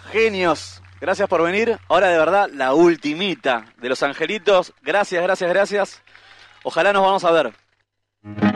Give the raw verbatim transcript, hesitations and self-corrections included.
Genios, gracias por venir. Ahora de verdad, la ultimita de Los Angelitos. Gracias, gracias, gracias. Ojalá nos vamos a ver.